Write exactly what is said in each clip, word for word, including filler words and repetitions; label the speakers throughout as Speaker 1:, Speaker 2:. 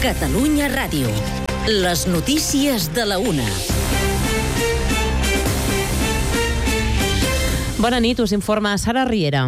Speaker 1: Catalunya Ràdio. Les notícies de la una.
Speaker 2: Bona nit, us informa Sara Riera.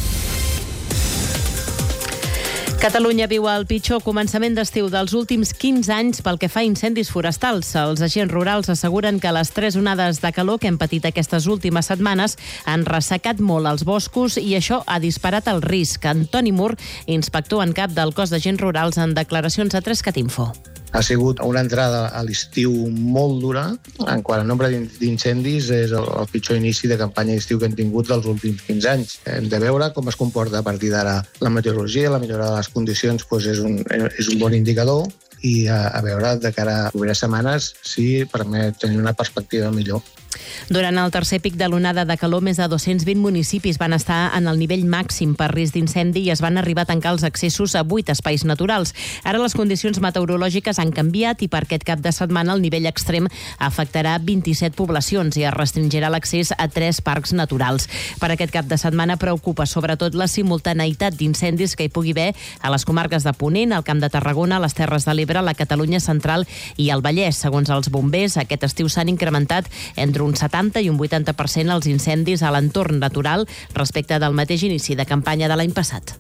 Speaker 2: Catalunya viu el pitjor començament d'estiu dels últims quinze anys pel que fa a incendis forestals. Els agents rurals asseguren que les tres onades de calor que hem patit aquestes últimes setmanes han ressecat molt els boscos i això ha disparat el risc. Antoni Mur, inspector en cap del cos d'agents rurals, en declaracions a tres cat info.
Speaker 3: Ha sigut una entrada a l'estiu molt dura. En quant a nombre d'incendis, és el pitjor inici de campanya d'estiu que hem tingut dels últims quinze anys. Hem de veure com es comporta a partir d'ara la meteorologia, la millora de les condicions doncs és, un, és un bon indicador i a, a veure de cara a les properes setmanes si permet tenir una perspectiva millor.
Speaker 2: Durant el tercer pic de l'onada de calor, més de dos-cents vint municipis van estar en el nivell màxim per risc d'incendi i es van arribar a tancar els accessos a vuit espais naturals. Ara les condicions meteorològiques han canviat i per aquest cap de setmana el nivell extrem afectarà vint-i-set poblacions i es restringirà l'accés a tres parcs naturals. Per aquest cap de setmana preocupa sobretot la simultaneïtat d'incendis que hi pugui haver a les comarques de Ponent, al Camp de Tarragona, les Terres de l'Ebre, la Catalunya central i el Vallès. Segons els bombers, aquest estiu s'han incrementat entre un setanta i un vuitanta per cent els incendis a l'entorn natural respecte del mateix inici de campanya de l'any passat.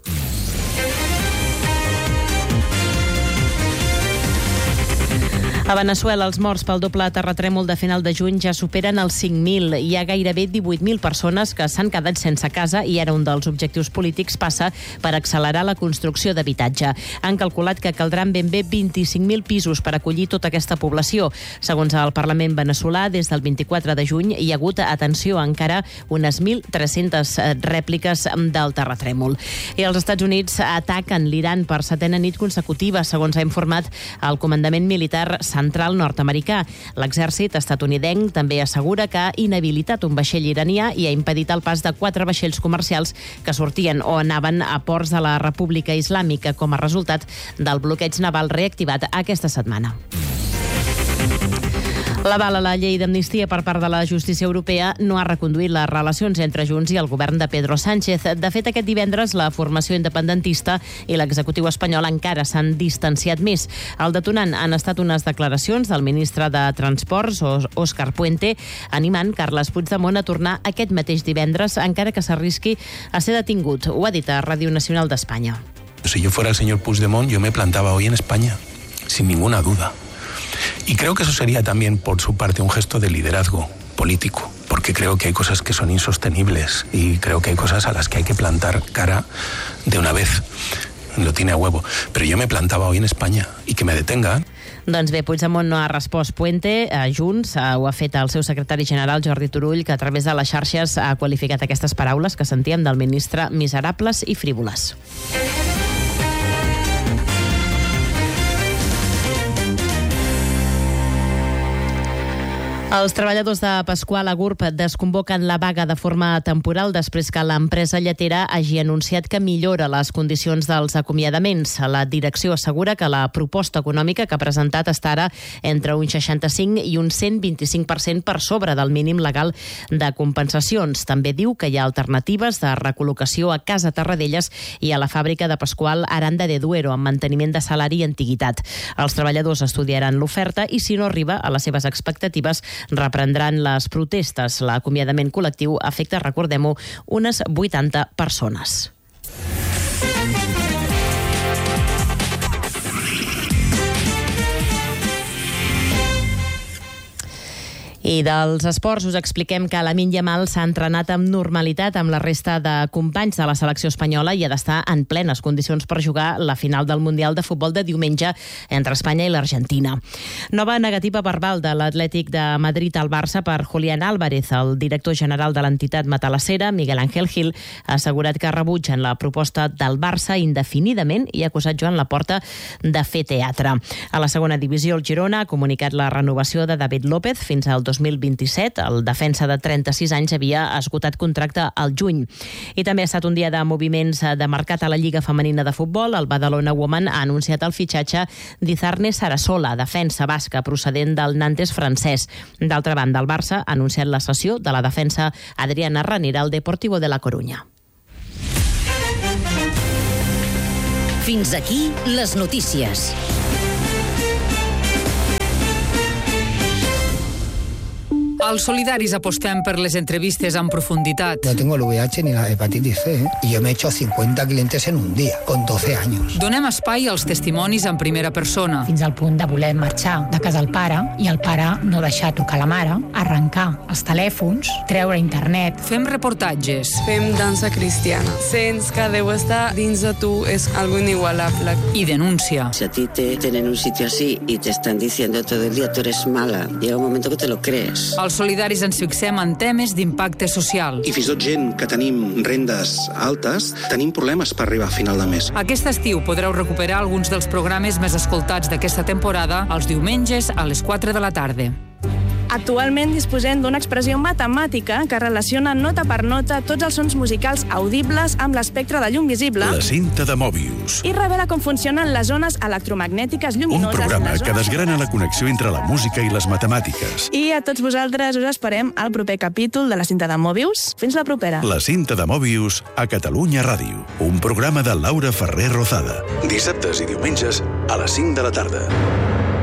Speaker 2: A Veneçuela, els morts pel doble terratrèmol de final de juny ja superen els cinc mil. Hi ha gairebé divuit mil persones que s'han quedat sense casa i ara un dels objectius polítics passa per accelerar la construcció d'habitatge. Han calculat que caldran ben bé vint-i-cinc mil pisos per acollir tota aquesta població. Segons el Parlament veneçolà, des del vint-i-quatre de juny hi ha hagut, atenció, encara unes mil tres-centes rèpliques del terratrèmol. I els Estats Units ataquen l'Iran per setena nit consecutiva, segons ha informat el comandament militar central nord-americà. L'exèrcit estatunidenc també assegura que ha inhabilitat un vaixell iranià i ha impedit el pas de quatre vaixells comercials que sortien o anaven a ports de la República Islàmica com a resultat del bloqueig naval reactivat aquesta setmana. L'aval a la llei d'amnistia per part de la justícia europea no ha reconduït les relacions entre Junts i el govern de Pedro Sánchez. De fet, aquest divendres la formació independentista i l'executiu espanyol encara s'han distanciat més. El detonant han estat unes declaracions del ministre de Transports, Òscar Puente, animant Carles Puigdemont a tornar aquest mateix divendres, encara que s'arrisqui a ser detingut. Ho ha dit a Ràdio Nacional d'Espanya.
Speaker 4: Si yo fuera el señor Puigdemont, yo me plantaba hoy en España, sin ninguna duda. Y creo que eso sería también por su parte un gesto de liderazgo político, porque creo que hay cosas que son insostenibles y creo que hay cosas a las que hay que plantar cara de una vez. Lo tiene a huevo. Pero yo me plantaba hoy en España y que me detengan.
Speaker 2: Doncs bé, Puigdemont no ha respost. Puente, a Junts, ho ha fet el seu secretari general Jordi Turull, que a través de les xarxes ha qualificat aquestes paraules que sentíem del ministre miserables i frívoles. Els treballadors de Pasqual a Gurb desconvoquen la vaga de forma temporal després que l'empresa lletera hagi anunciat que millora les condicions dels acomiadaments. La direcció assegura que la proposta econòmica que ha presentat està ara entre un seixanta-cinc i un cent vint-i-cinc per cent per sobre del mínim legal de compensacions. També diu que hi ha alternatives de recol·locació a Casa Tarradellas i a la fàbrica de Pasqual Aranda de Duero, amb manteniment de salari i antiguitat. Els treballadors estudiaran l'oferta i, si no arriba a les seves expectatives, reprendran les protestes. L'acomiadament col·lectiu afecta, recordem-ho, unes vuitanta persones. I dels esports us expliquem que Lamine Yamal s'ha entrenat amb normalitat amb la resta de companys de la selecció espanyola i ha d'estar en plenes condicions per jugar la final del Mundial de Futbol de diumenge entre Espanya i l'Argentina. Nova negativa verbal de l'Atlètic de Madrid al Barça per Julián Álvarez. El director general de l'entitat matalassera, Miguel Ángel Gil, ha assegurat que rebutgen la proposta del Barça indefinidament i ha acusat Joan Laporta de fer teatre. A la segona divisió, el Girona ha comunicat la renovació de David López fins al dos mil vint-i-set. El defensa de trenta-sis anys havia esgotat contracte al juny. I també ha estat un dia de moviments de mercat a la Lliga Femenina de Futbol. El Badalona Woman ha anunciat el fitxatge d'Izarne Sarasola, defensa basca procedent del Nantes francès. D'altra banda, el Barça ha anunciat la cessió de la defensa Adriana Ranera al Deportivo de la Coruña.
Speaker 1: Fins aquí les notícies.
Speaker 5: Als solidaris apostem per les entrevistes en profunditat.
Speaker 6: No tengo el V I H ni la hepatitis C, ¿eh? Y yo me he hecho cincuenta clientes en un día, con doce años.
Speaker 5: Donem espai als testimonis en primera persona.
Speaker 7: Fins al punt de voler marxar de casa del pare i el pare no deixar tocar la mare, arrencar els telèfons, treure internet.
Speaker 5: Fem reportatges.
Speaker 8: Fem dansa cristiana. Sents que Déu està dins de tu, és algo inigualable.
Speaker 5: I denúncia.
Speaker 9: Si a ti te tienen en un sitio así y te están diciendo todo el día tú eres mala, llega un momento que te lo crees.
Speaker 5: Els solidaris ens fixem en temes d'impacte social.
Speaker 10: I fins i tot gent que tenim rendes altes, tenim problemes per arribar a final de mes.
Speaker 5: Aquest estiu podreu recuperar alguns dels programes més escoltats d'aquesta temporada els diumenges a les quatre de la tarda.
Speaker 11: Actualment disposem d'una expressió matemàtica que relaciona nota per nota tots els sons musicals audibles amb l'espectre de llum visible.
Speaker 12: La cinta de Mobius.
Speaker 11: I revela com funcionen les zones electromagnètiques lluminoses.
Speaker 12: Un programa que desgrana la connexió entre la música i les matemàtiques.
Speaker 11: I a tots vosaltres us esperem al proper capítol de la cinta de Mobius. Fins la propera.
Speaker 12: La cinta de Mobius a Catalunya Ràdio. Un programa de Laura Ferrer Rozada. Dissabtes i diumenges a les cinc de la tarda.